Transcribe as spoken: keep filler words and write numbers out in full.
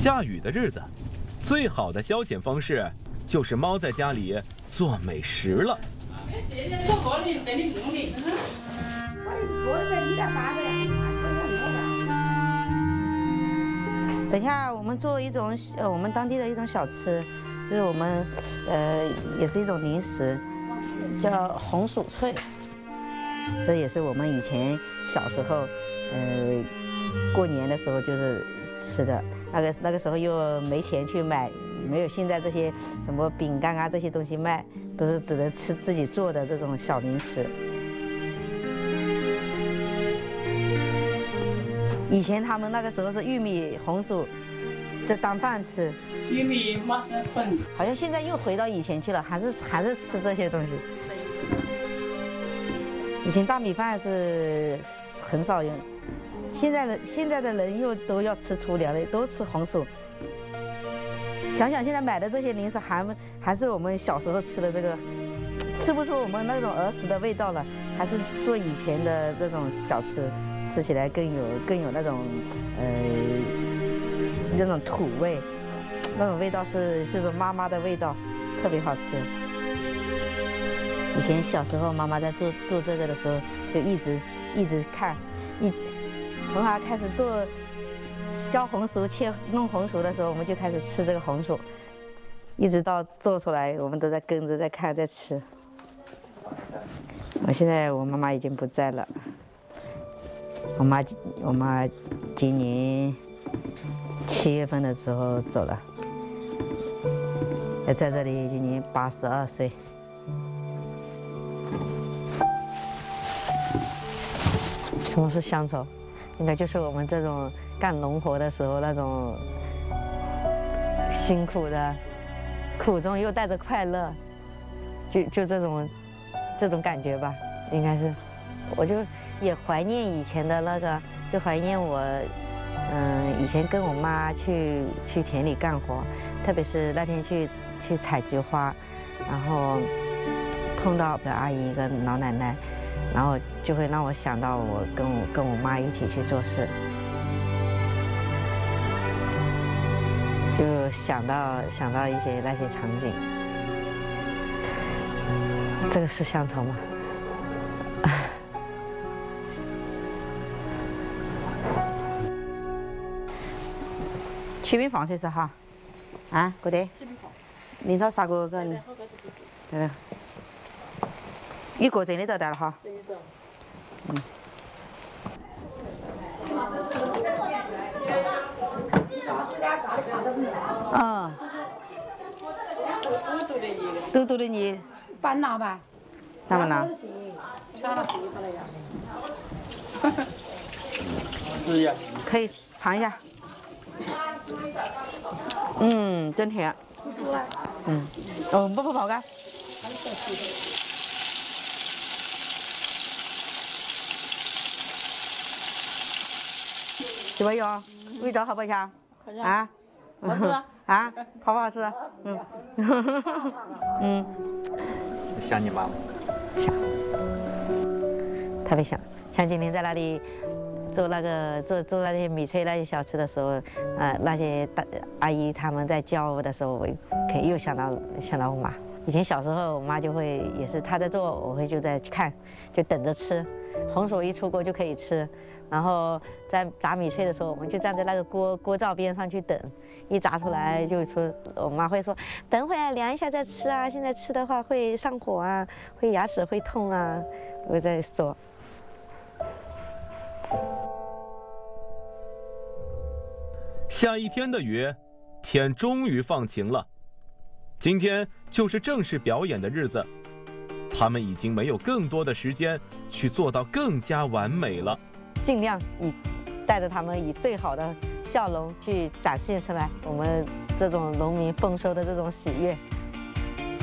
下雨的日子，最好的消遣方式就是猫在家里做美食了。 等一下，我们做一种呃我们当地的一种小吃，就是我们呃也是一种零食，叫红薯脆。这也是我们以前小时候呃过年的时候就是吃的。那个那个时候又没钱去买，没有现在这些什么饼干啊这些东西卖，都是只能吃自己做的这种小零食。以前他们那个时候是玉米、红薯，这当饭吃。 玉米麻绳粉， 好像现在又回到以前去了，还是还是吃这些东西。以前大米饭是很少用，现在的现在的人又都要吃粗粮的，都吃红薯。想想现在买的这些零食还还是我们小时候吃的这个，吃不出我们那种儿时的味道了，还是做以前的这种小吃。吃起来更有更有那种呃那种土味，那种味道是就是妈妈的味道，特别好吃。以前小时候妈妈在做做这个的时候，就一直一直看，一从她开始做削红薯、切弄红薯的时候，我们就开始吃这个红薯，一直到做出来，我们都在跟着在看在吃。我现在我妈妈已经不在了。我妈，我妈今年七月份的时候走了，也在这里今年八十二岁。什么是乡愁？应该就是我们这种干农活的时候那种辛苦的，苦中又带着快乐，就就这种这种感觉吧，应该是，我就。也怀念以前的那个，就怀念我，嗯，以前跟我妈去去田里干活，特别是那天去去采菊花，然后碰到个阿姨一个老奶奶，然后就会让我想到我跟我跟我妈一起去做事，就想到想到一些那些场景，这个是乡愁吗？去边放水是哈？啊，哥的。领导啥个个？对的。一个这里都带了哈。嗯。嗯。都都的你。 搬拿吧。 哪么拿？ 是呀。 可以尝一下。嗯，真甜。嗯，哦，不不跑干。怎么样？味道好不好香？啊？ 好吃。 啊？好不好吃？嗯。嗯。 想你妈吗？ 想。特别想，像今天在那里。做那个做做那些米脆那些小吃的时候，呃，那些大阿姨他们在教我的时候，我可以又想到想到我妈。以前小时候，我妈就会也是她在做，我会就在看，就等着吃。红薯一出锅就可以吃，然后在炸米脆的时候，我们就站在那个锅锅灶边上去等，一炸出来就说，我妈会说，等会儿凉一下再吃啊，现在吃的话会上火啊，会牙齿会痛啊，我在说。 下一天的雨，天终于放晴了。今天就是正式表演的日子，他们已经没有更多的时间去做到更加完美了。 尽量以带着他们以最好的笑容去展现出来我们这种农民丰收的这种喜悦。